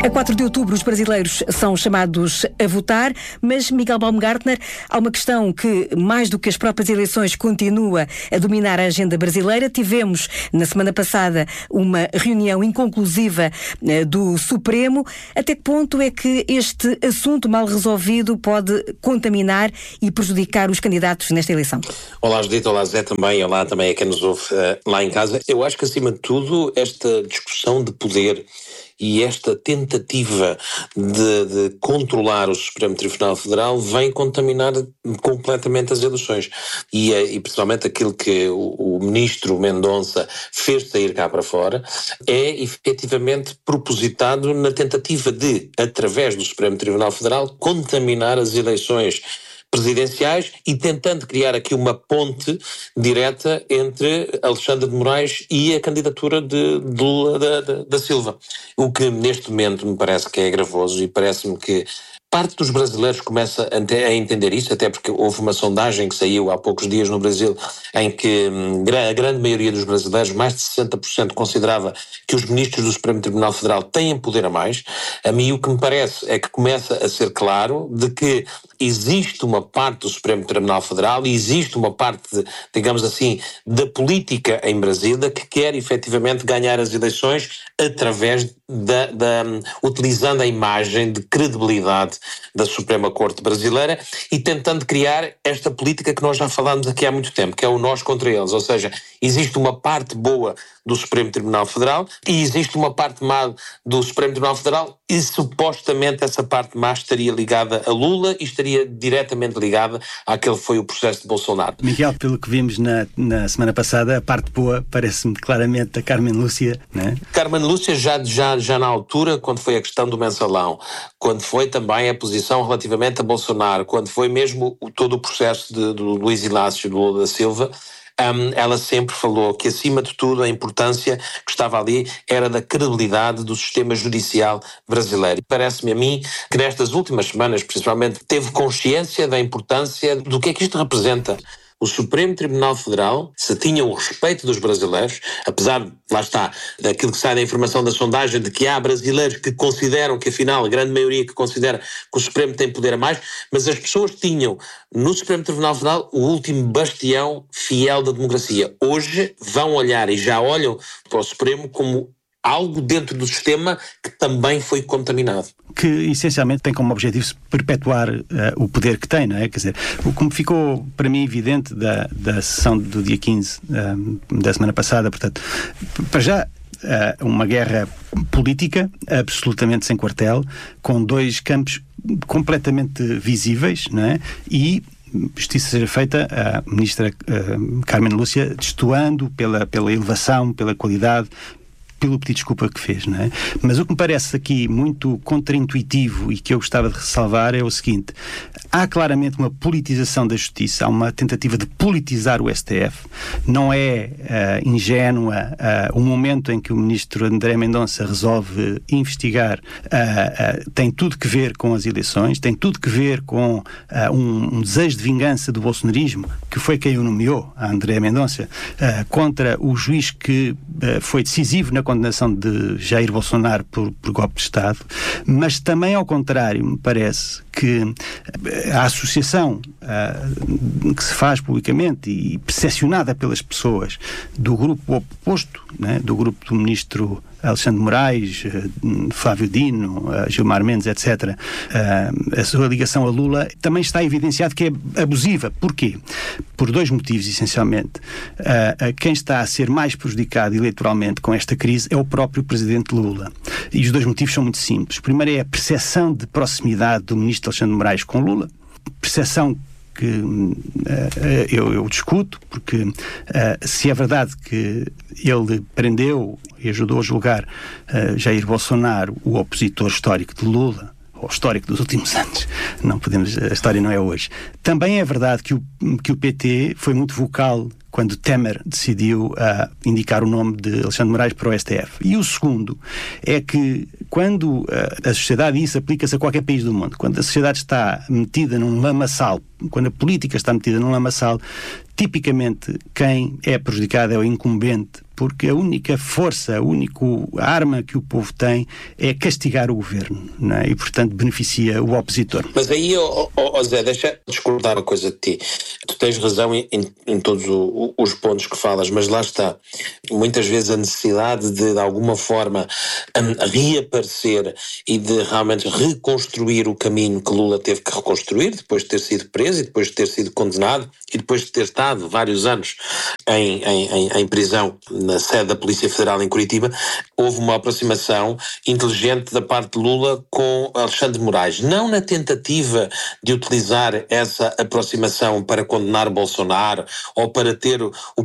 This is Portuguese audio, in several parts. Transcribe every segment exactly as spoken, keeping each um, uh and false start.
A quatro de outubro, os brasileiros são chamados a votar, mas, Miguel Baumgartner, há uma questão que, mais do que as próprias eleições, continua a dominar a agenda brasileira. Tivemos, na semana passada, uma reunião inconclusiva eh, do Supremo. Até que ponto é que este assunto mal resolvido pode contaminar e prejudicar os candidatos nesta eleição? Olá, Judita, olá, Zé também, olá também a quem nos ouve uh, lá em casa. Eu acho que, acima de tudo, esta discussão de poder e esta tentativa de, de controlar o Supremo Tribunal Federal vem contaminar completamente as eleições. E, e principalmente aquilo que o, o ministro Mendonça fez sair cá para fora é efetivamente propositado na tentativa de, através do Supremo Tribunal Federal, contaminar as eleições presidenciais e tentando criar aqui uma ponte direta entre Alexandre de Moraes e a candidatura de, de Lula da, da, da Silva. O que neste momento me parece que é gravoso e parece-me que parte dos brasileiros começa a entender isso, até porque houve uma sondagem que saiu há poucos dias no Brasil em que a grande maioria dos brasileiros, mais de sessenta por cento, considerava que os ministros do Supremo Tribunal Federal têm poder a mais. A mim o que me parece é que começa a ser claro de que existe uma parte do Supremo Tribunal Federal e existe uma parte, de, digamos assim, da política em Brasília que quer efetivamente ganhar as eleições através da, da utilizando a imagem de credibilidade da Suprema Corte Brasileira e tentando criar esta política que nós já falámos aqui há muito tempo, que é o nós contra eles, ou seja, existe uma parte boa do Supremo Tribunal Federal e existe uma parte má do Supremo Tribunal Federal e supostamente essa parte má estaria ligada a Lula e estaria diretamente ligada àquele que foi o processo de Bolsonaro. Miguel, pelo que vimos na, na semana passada, a parte boa parece-me claramente a Carmen Lúcia, não é? Carmen Lúcia já, já, já na altura, quando foi a questão do mensalão, quando foi também a posição relativamente a Bolsonaro, quando foi mesmo o, todo o processo de, do Luiz Inácio do Lula da Silva, Um, ela sempre falou que, acima de tudo, a importância que estava ali era da credibilidade do sistema judicial brasileiro. Parece-me a mim que nestas últimas semanas, principalmente, teve consciência da importância do que é que isto representa. O Supremo Tribunal Federal, se tinha o respeito dos brasileiros, apesar, lá está, daquilo que sai da informação da sondagem, de que há brasileiros que consideram que, afinal, a grande maioria que considera que o Supremo tem poder a mais, mas as pessoas tinham no Supremo Tribunal Federal o último bastião fiel da democracia. Hoje vão olhar e já olham para o Supremo como algo dentro do sistema que também foi contaminado. Que, essencialmente, tem como objetivo perpetuar uh, o poder que tem, não é? Quer dizer, o como ficou, para mim, evidente da, da sessão do dia quinze um, da semana passada, portanto, para já, uh, uma guerra política absolutamente sem quartel, com dois campos completamente visíveis, não é? E justiça seja feita, a ministra uh, Carmen Lúcia destoando pela, pela elevação, pela qualidade, pelo pedido de desculpa que fez, não é? Mas o que me parece aqui muito contraintuitivo e que eu gostava de ressalvar é o seguinte: há claramente uma politização da justiça, há uma tentativa de politizar o S T F. Não é uh, ingênua uh, o momento em que o ministro André Mendonça resolve investigar, uh, uh, tem tudo que ver com as eleições, tem tudo que ver com uh, um, um desejo de vingança do bolsonarismo, que foi quem o nomeou, a André Mendonça, uh, contra o juiz que uh, foi decisivo na condenação de Jair Bolsonaro por, por golpe de Estado, mas também ao contrário, me parece que a associação uh, que se faz publicamente e percepcionada pelas pessoas do grupo oposto, né, do grupo do ministro Alexandre de Moraes, uh, Flávio Dino, uh, Gilmar Mendes, etcétera, uh, a sua ligação a Lula, também está evidenciado que é abusiva. Porquê? Por dois motivos, essencialmente. Uh, uh, quem está a ser mais prejudicado eleitoralmente com esta crise é o próprio presidente Lula. E os dois motivos são muito simples. O primeiro é a percepção de proximidade do ministro Alexandre de Moraes com Lula, percepção que uh, eu, eu discuto, porque uh, se é verdade que ele prendeu e ajudou a julgar uh, Jair Bolsonaro, o opositor histórico de Lula, ou histórico dos últimos anos, não podemos, a história não é hoje. Também é verdade que o, que o P T foi muito vocal quando Temer decidiu uh, indicar o nome de Alexandre de Moraes para o S T F. E o segundo é que quando uh, a sociedade, e isso aplica-se a qualquer país do mundo, quando a sociedade está metida num lamaçal, quando a política está metida num lamaçal, tipicamente quem é prejudicado é o incumbente porque a única força, a única arma que o povo tem é castigar o governo, não é? E, portanto, beneficia o opositor. Mas aí, oh, oh, Zé, deixa discordar uma coisa de ti. Tu tens razão em, em, em todos o, os pontos que falas, mas lá está. Muitas vezes a necessidade de, de alguma forma, um, reaparecer e de realmente reconstruir o caminho que Lula teve que reconstruir, depois de ter sido preso e depois de ter sido condenado e depois de ter estado vários anos em, em, em, em prisão na sede da Polícia Federal em Curitiba, houve uma aproximação inteligente da parte de Lula com Alexandre de Moraes, não na tentativa de utilizar essa aproximação para condenar Bolsonaro ou para ter o, o,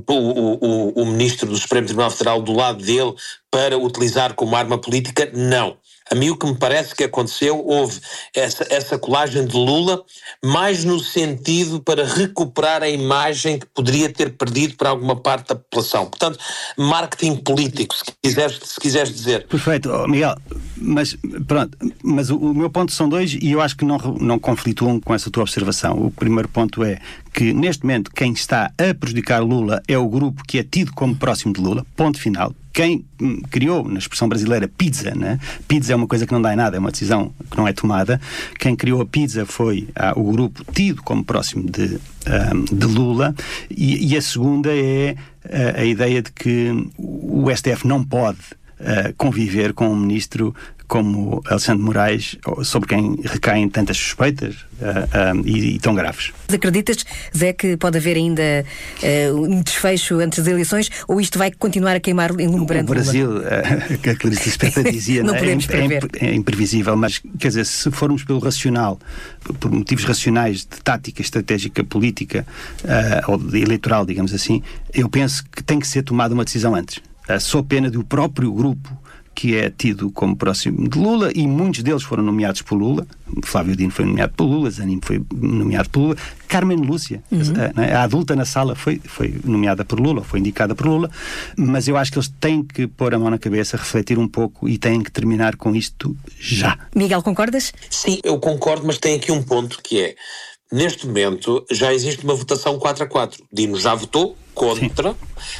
o, o ministro do Supremo Tribunal Federal do lado dele para utilizar como arma política, não. A mim o que me parece que aconteceu, houve essa, essa colagem de Lula mais no sentido para recuperar a imagem que poderia ter perdido para alguma parte da população. Portanto, marketing político, se quiseres, se quiseres dizer. Perfeito, oh, Miguel, mas pronto, mas o, o meu ponto são dois e eu acho que não, não conflituam com essa tua observação. O primeiro ponto é que neste momento quem está a prejudicar Lula é o grupo que é tido como próximo de Lula, ponto final. Quem hum, criou, na expressão brasileira, pizza, né? Pizza é uma coisa que não dá em nada, é uma decisão que não é tomada. Quem criou a pizza foi ah, o grupo tido como próximo de, um, de Lula, e, e a segunda é a, a ideia de que o S T F não pode uh, conviver com um ministro como Alexandre de Moraes, sobre quem recaem tantas suspeitas uh, uh, e, e tão graves. Acreditas, Zé, que pode haver ainda uh, um desfecho antes das eleições, ou isto vai continuar a queimar em lume brando? O Brasil, uh, que a Clarice Lispector dizia, não é, podemos é, prever. É, é imprevisível, mas quer dizer, se formos pelo racional, por motivos racionais de tática estratégica política uh, ou de eleitoral, digamos assim, eu penso que tem que ser tomada uma decisão antes. Uh, sou pena do próprio grupo que é tido como próximo de Lula, e muitos deles foram nomeados por Lula. Flávio Dino foi nomeado por Lula, Zanino foi nomeado por Lula, Carmen Lúcia, uhum. a, a adulta na sala, foi, foi nomeada por Lula, foi indicada por Lula, mas eu acho que eles têm que pôr a mão na cabeça, refletir um pouco e têm que terminar com isto já. Miguel, concordas? Sim, eu concordo, mas tem aqui um ponto que é, neste momento já existe uma votação quatro a quatro. Dino já votou contra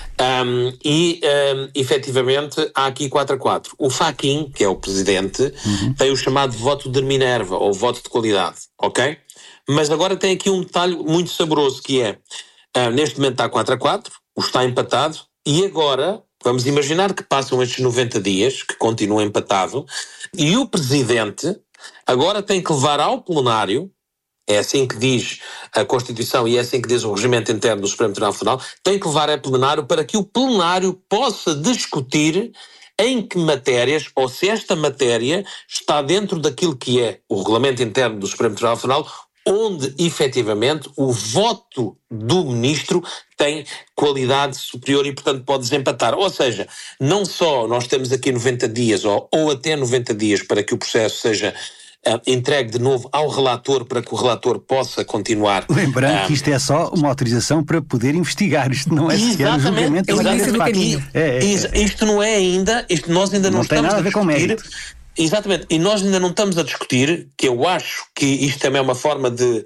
um, e um, efetivamente há aqui quatro a quatro. O Fachin, que é o presidente, uhum. tem o chamado voto de Minerva, ou voto de qualidade, ok? Mas agora tem aqui um detalhe muito saboroso, que é, uh, neste momento está quatro a quatro, o está empatado, e agora vamos imaginar que passam estes noventa dias, que continua empatado, e o presidente agora tem que levar ao plenário, é assim que diz a Constituição e é assim que diz o regimento interno do Supremo Tribunal Federal, tem que levar a plenário para que o plenário possa discutir em que matérias, ou se esta matéria está dentro daquilo que é o regulamento interno do Supremo Tribunal Federal, onde efetivamente o voto do ministro tem qualidade superior e, portanto, pode desempatar. Ou seja, não só nós temos aqui noventa dias ou, ou até noventa dias para que o processo seja Uh, entregue de novo ao relator para que o relator possa continuar. Lembrando uh, que isto é só uma autorização para poder investigar, isto não é sequer um julgamento. É o início do caminho. É, é, é. Isto não é ainda, isto nós ainda não, não estamos tem nada a, a ver com mérito. Exatamente, e nós ainda não estamos a discutir, que eu acho que isto também é uma forma de,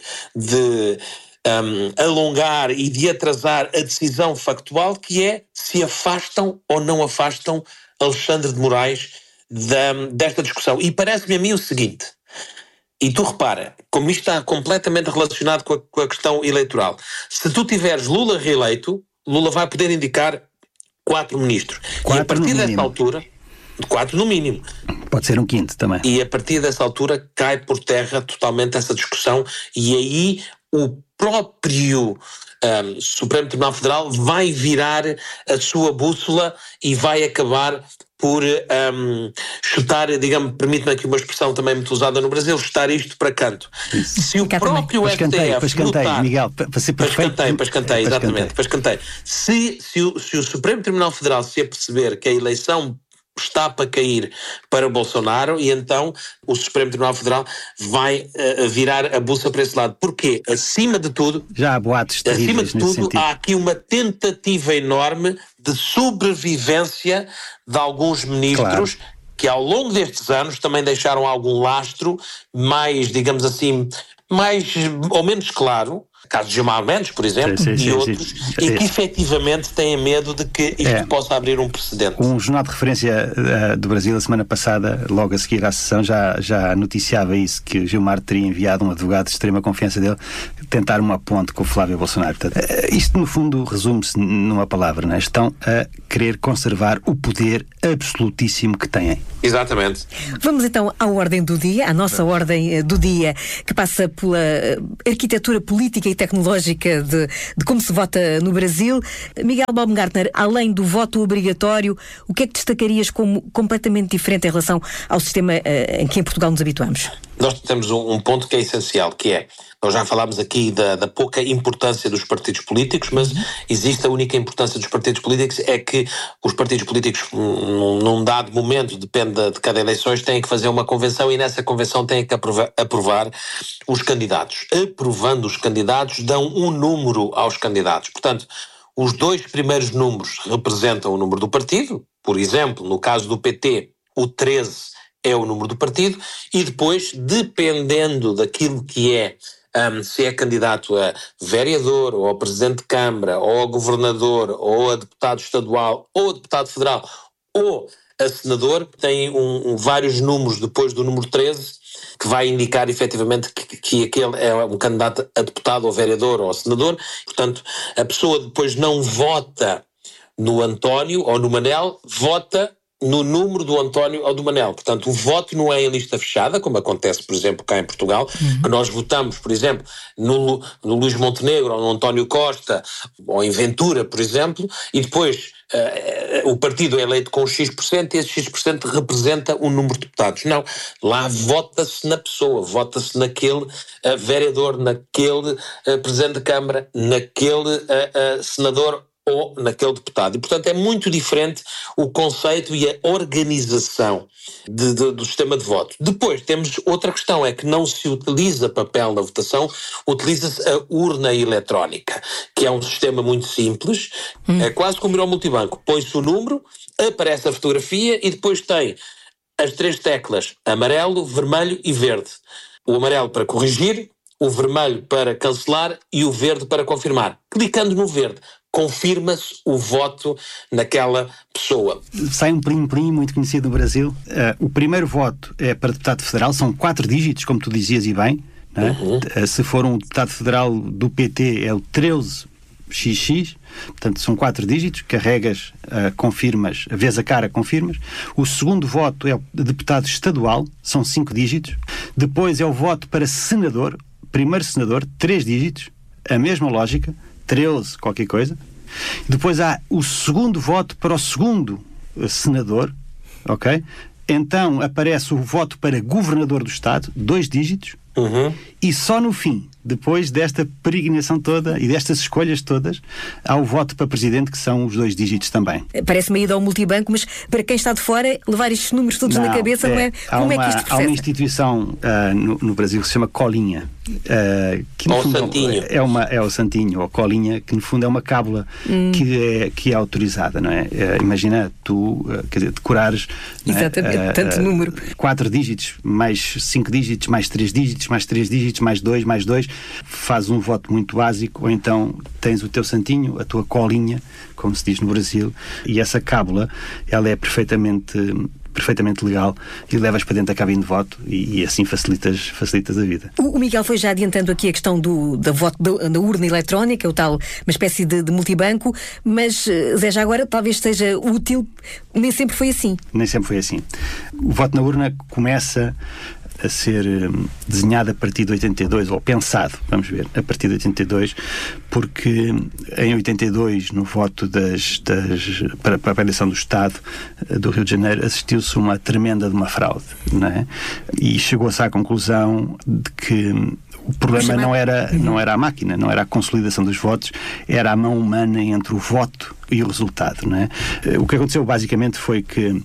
de um, alongar e de atrasar a decisão factual, que é se afastam ou não afastam Alexandre de Moraes da, desta discussão. E parece-me a mim o seguinte, e tu repara, como isto está completamente relacionado com a, com a questão eleitoral, se tu tiveres Lula reeleito, Lula vai poder indicar quatro ministros. Quatro e a partir dessa mínimo. altura, quatro no mínimo. Pode ser um quinto também. E a partir dessa altura cai por terra totalmente essa discussão, e aí o próprio um, Supremo Tribunal Federal vai virar a sua bússola e vai acabar por um, chutar, digamos, permite-me aqui uma expressão também muito usada no Brasil, chutar isto para canto. Isso. Se o próprio S T F lutar... Miguel, para ser perfeito... Para escanteio, exatamente, para escanteio. Se, se, o, se o Supremo Tribunal Federal se aperceber que a eleição está para cair para Bolsonaro, e então o Supremo Tribunal Federal vai uh, virar a bússola para esse lado. Porquê? Acima de tudo, já há boatos acima de tudo, sentido. Há aqui uma tentativa enorme de sobrevivência de alguns ministros, claro, que ao longo destes anos também deixaram algum lastro mais, digamos assim, mais ou menos claro, caso de Gilmar Mendes, por exemplo, sim, sim, e sim, outros, sim. e que É. efetivamente têm medo de que isto É. possa abrir um precedente. Um jornal de referência uh, do Brasil, a semana passada, logo a seguir à sessão, já, já noticiava isso, que o Gilmar teria enviado um advogado de extrema confiança dele tentar uma ponte com o Flávio Bolsonaro. Portanto, uh, isto, no fundo, resume-se numa palavra, né? Estão a querer conservar o poder absolutíssimo que têm. Exatamente. Vamos então à ordem do dia, à nossa ordem do dia, que passa pela arquitetura política e tecnológica de, de como se vota no Brasil. Miguel Baumgartner, além do voto obrigatório, o que é que destacarias como completamente diferente em relação ao sistema uh, em que em Portugal nos habituamos? Nós temos um, um ponto que é essencial, que é, nós já falámos aqui da, da pouca importância dos partidos políticos, mas existe a única importância dos partidos políticos, é que os partidos políticos, num, num dado momento, depende de, de cada eleições, têm que fazer uma convenção e nessa convenção têm que aprovar, aprovar os candidatos. Aprovando os candidatos, dão um número aos candidatos. Portanto, os dois primeiros números representam o número do partido. Por exemplo, no caso do P T, o treze é o número do partido, e depois, dependendo daquilo que é, um, se é candidato a vereador, ou a presidente de Câmara, ou a governador, ou a deputado estadual, ou a deputado federal, ou a senador, tem um, um, vários números depois do número treze, que vai indicar efetivamente que, que aquele é um candidato a deputado, ou vereador, ou senador. Portanto, a pessoa depois não vota no António ou no Manel, vota no número do António ou do Manel. Portanto, o voto não é em lista fechada, como acontece, por exemplo, cá em Portugal, uhum. que nós votamos, por exemplo, no, no Luís Montenegro ou no António Costa ou em Ventura, por exemplo, e depois uh, o partido é eleito com X por cento e esse X por cento representa o número de deputados. Não, lá vota-se na pessoa, vota-se naquele uh, vereador, naquele uh, presidente de Câmara, naquele uh, uh, senador ou naquele deputado. E, portanto, é muito diferente o conceito e a organização de, de, do sistema de voto. Depois, temos outra questão, é que não se utiliza papel na votação, utiliza-se a urna eletrónica, que é um sistema muito simples, hum. é quase como ir ao multibanco. Põe-se o número, aparece a fotografia e depois tem as três teclas, amarelo, vermelho e verde. O amarelo para corrigir, o vermelho para cancelar e o verde para confirmar. Clicando no verde, confirma-se o voto naquela pessoa. Sai um plim-plim muito conhecido no Brasil. Uh, o primeiro voto é para deputado federal, são quatro dígitos, como tu dizias e bem. Né? Uhum. Uh, se for um deputado federal do P T é o treze X X, portanto são quatro dígitos, carregas, uh, confirmas, vês a cara, confirmas. O segundo voto é o deputado estadual, são cinco dígitos. Depois é o voto para senador, primeiro senador, três dígitos, a mesma lógica, treze qualquer coisa. Depois há o segundo voto para o segundo senador, ok? Então aparece o voto para governador do Estado, dois dígitos, uhum. E só no fim, depois desta peregrinação toda e destas escolhas todas, há o voto para presidente, que são os dois dígitos também. Parece-me ida ao multibanco, mas para quem está de fora, levar estes números todos não, na cabeça, é, não é? Como uma, é que isto processa? Há uma instituição uh, no, no Brasil que se chama Colinha. Uh, que no ou fundo Santinho. É, uma, é o Santinho, ou Colinha, que no fundo é uma cábula hum. que, é, que é autorizada, não é? Uh, imagina tu, uh, quer dizer, decorares... Exatamente, é? uh, tanto uh, número. Quatro dígitos, mais cinco dígitos, mais três dígitos, mais três dígitos, mais dois, mais dois, faz um voto muito básico, ou então tens o teu santinho, a tua colinha, como se diz no Brasil, e essa cábula, ela é perfeitamente... perfeitamente legal e levas para dentro da cabine de voto e, e assim facilitas, facilitas a vida. O, o Miguel foi já adiantando aqui a questão do, da, voto, da, da urna eletrónica, o tal, uma espécie de, de multibanco, mas Zé, já agora talvez seja útil, nem sempre foi assim. Nem sempre foi assim. O voto na urna começa a ser um, desenhado a partir de oitenta e dois, ou pensado, vamos ver, a partir de oitenta e dois, porque em oitenta e dois, no voto das, das, para, para a eleição do Estado do Rio de Janeiro, assistiu-se uma tremenda de uma fraude, não é? E chegou-se à conclusão de que o problema não era, não era a máquina, não era a consolidação dos votos, era a mão humana entre o voto e o resultado, não é? O que aconteceu basicamente foi que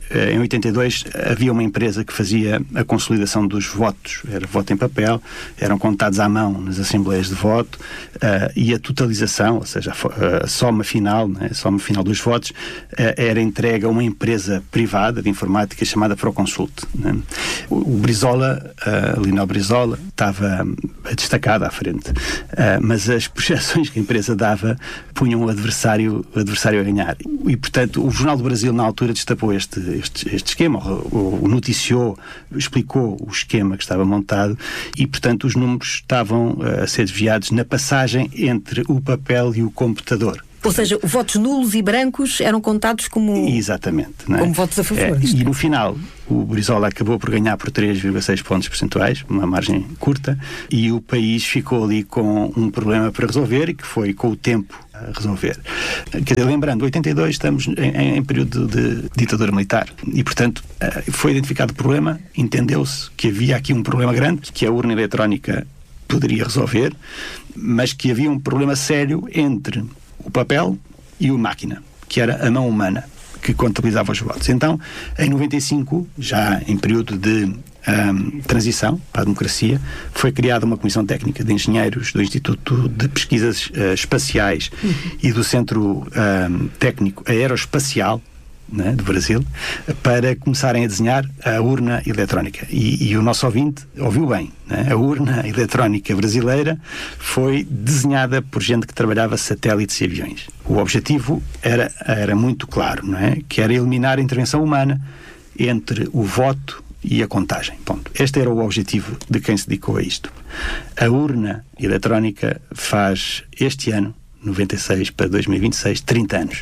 em oitenta e dois havia uma empresa que fazia a consolidação dos votos, era voto em papel, eram contados à mão nas assembleias de voto, uh, e a totalização, ou seja, a, a soma final, né, a soma final dos votos, uh, era entregue a uma empresa privada de informática chamada Proconsult. Né? O, o Brizola, uh, Lionel Brizola, estava destacado à frente, uh, mas as projeções que a empresa dava punham o adversário, o adversário a ganhar. E, portanto, o Jornal do Brasil, na altura, destapou este, este, este esquema, o, o noticiou, explicou o esquema que estava montado e, portanto, os números estavam uh, a ser desviados na passagem entre o papel e o computador. Ou seja, votos nulos e brancos eram contados como... Exatamente. Não é? Como votos a favor. É, e no final, o Brizola acabou por ganhar por três vírgula seis pontos percentuais, uma margem curta, e o país ficou ali com um problema para resolver e que foi com o tempo a resolver. Quer dizer, lembrando, oitenta e dois estamos em, em período de ditadura militar e, portanto, foi identificado o problema, entendeu-se que havia aqui um problema grande, que a urna eletrónica poderia resolver, mas que havia um problema sério entre o papel e a máquina, que era a mão humana que contabilizava os votos. Então, em noventa e cinco, já em período de um, transição para a democracia, foi criada uma comissão técnica de engenheiros do Instituto de Pesquisas uh, Espaciais uhum. e do Centro um, Técnico Aeroespacial, né, do Brasil, para começarem a desenhar a urna eletrónica. E, e o nosso ouvinte ouviu bem, né? A urna eletrónica brasileira foi desenhada por gente que trabalhava satélites e aviões. O objetivo era, era muito claro, não é? Que era eliminar a intervenção humana entre o voto e a contagem. Ponto. Este era o objetivo de quem se dedicou a isto. A urna eletrónica faz este ano, noventa e seis para dois mil e vinte e seis, trinta anos.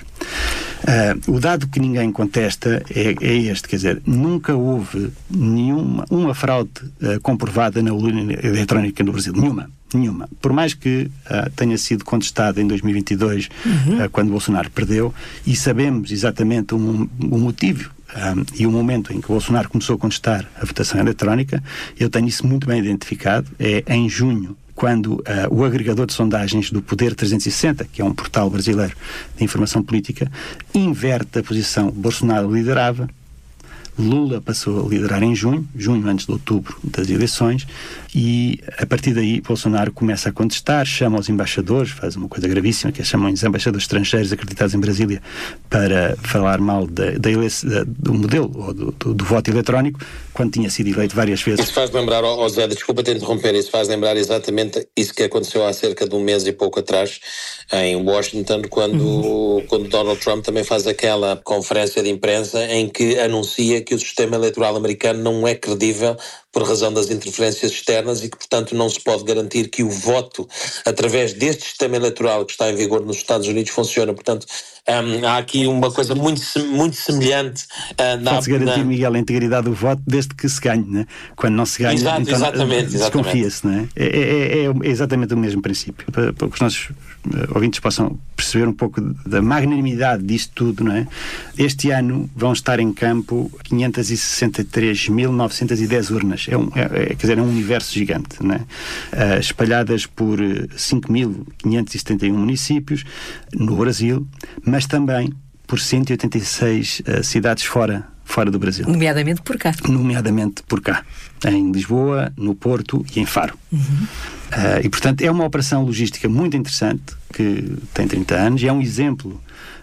Uh, o dado que ninguém contesta é, é este, quer dizer, nunca houve nenhuma uma fraude uh, comprovada na urna eletrónica no Brasil. Nenhuma. Nenhuma. Por mais que uh, tenha sido contestada em dois mil e vinte e dois, uhum. uh, quando Bolsonaro perdeu, e sabemos exatamente o um, um motivo um, e o momento em que Bolsonaro começou a contestar a votação eletrónica, eu tenho isso muito bem identificado, é em junho, quando uh, o agregador de sondagens do Poder trezentos e sessenta, que é um portal brasileiro de informação política, inverte a posição. Bolsonaro liderava, Lula passou a liderar em junho, junho antes de outubro das eleições, e a partir daí Bolsonaro começa a contestar, chama os embaixadores, faz uma coisa gravíssima, que é chamam os embaixadores estrangeiros acreditados em Brasília para falar mal da, da eleição, da, do modelo ou do, do, do voto eletrónico, quando tinha sido eleito várias vezes. Isso faz lembrar, oh Zé, desculpa te interromper, isso faz lembrar exatamente isso que aconteceu há cerca de um mês e pouco atrás em Washington, quando, uhum. quando Donald Trump também faz aquela conferência de imprensa em que anuncia que o sistema eleitoral americano não é credível por razão das interferências externas e que, portanto, não se pode garantir que o voto através deste sistema eleitoral que está em vigor nos Estados Unidos funciona. Portanto, um, há aqui uma coisa muito, muito semelhante. Uh, na, Pode-se garantir, na... Miguel, a integridade do voto desde que se ganhe, né? Quando não se ganha, Exato, então exatamente, desconfia-se, né? é, é, é, é exatamente o mesmo princípio. Para, para que os nossos ouvintes possam perceber um pouco da magnanimidade disto tudo, não é? Este ano vão estar em campo quinhentas e sessenta e três mil novecentas e dez urnas. É um, é, é, quer dizer, é um universo gigante, não é? Uh, espalhadas por cinco mil quinhentos e setenta e um municípios no Brasil, mas também por cento e oitenta e seis uh, cidades fora, fora do Brasil. Nomeadamente por cá. Nomeadamente por cá. Em Lisboa, no Porto e em Faro. Uhum. Uh, e, portanto, é uma operação logística muito interessante, que tem trinta anos, e é um exemplo,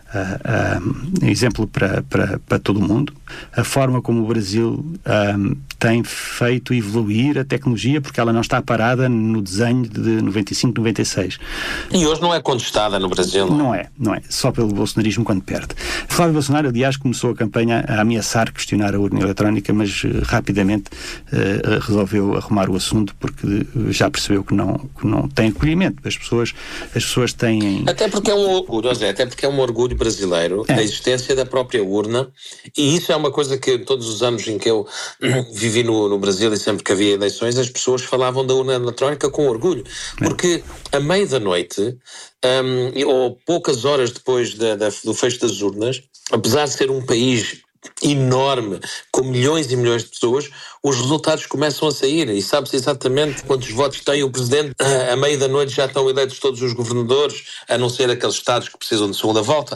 uh, uh, um exemplo para, para, para todo o mundo, a forma como o Brasil um, tem feito evoluir a tecnologia, porque ela não está parada no desenho de noventa e cinco, noventa e seis. E hoje não é contestada no Brasil? Não, não é, não é. Só pelo bolsonarismo quando perde. Flávio Bolsonaro, aliás, começou a campanha a ameaçar questionar a urna eletrónica, mas uh, rapidamente uh, resolveu arrumar o assunto, porque já percebeu que não, que não tem acolhimento. As pessoas, as pessoas têm... Até porque é um orgulho, Zé, até porque é um orgulho brasileiro, é. A existência da própria urna, e isso é uma coisa que todos os anos em que eu vivi no, no Brasil e sempre que havia eleições, as pessoas falavam da urna eletrónica com orgulho, porque à meia da noite, um, ou poucas horas depois da, da, do fecho das urnas, apesar de ser um país enorme, com milhões e milhões de pessoas, os resultados começam a sair e sabe-se exatamente quantos votos tem o Presidente. À meia da noite já estão eleitos todos os governadores, a não ser aqueles estados que precisam de segunda volta.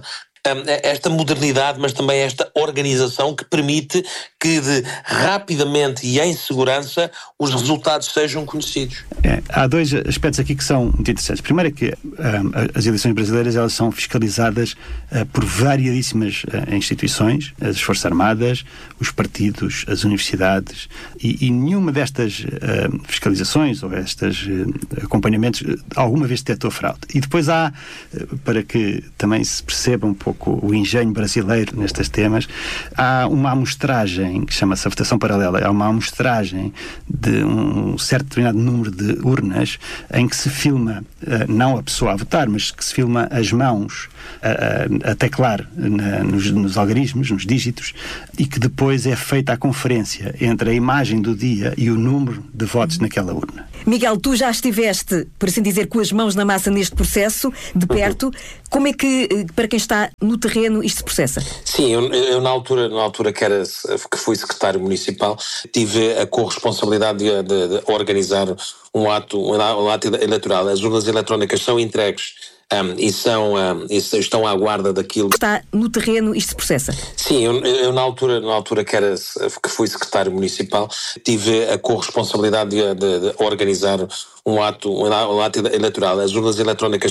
esta modernidade, mas também esta organização que permite que de, rapidamente e em segurança os resultados sejam conhecidos. É, há dois aspectos aqui que são muito interessantes. Primeiro é que um, as eleições brasileiras elas são fiscalizadas uh, por variadíssimas uh, instituições, as Forças Armadas, os partidos, as universidades, e, e nenhuma destas uh, fiscalizações ou estes uh, acompanhamentos uh, alguma vez detectou fraude. E depois há, uh, para que também se perceba um pouco o engenho brasileiro nestes temas, há uma amostragem que chama-se a votação paralela, há uma amostragem de um certo determinado número de urnas em que se filma, uh, não a pessoa a votar, mas que se filma as mãos a, a, a teclar na, nos, nos algarismos, nos dígitos, e que depois é feita a conferência entre a imagem do dia e o número de votos naquela urna. Miguel, tu já estiveste, por assim dizer, com as mãos na massa neste processo, de perto. Como é que, para quem está no terreno, isto se processa? Sim, eu, eu na altura, na altura que, era, que fui secretário municipal, tive a corresponsabilidade de, de, de organizar um ato, um ato eleitoral. As urnas eletrónicas são entregues Um, e, são, um, e estão à guarda daquilo. Está no terreno, isto se processa? Sim, eu, eu na altura, na altura que, era, que fui secretário municipal, tive a corresponsabilidade de, de, de organizar um ato, um ato eleitoral. As urnas eletrónicas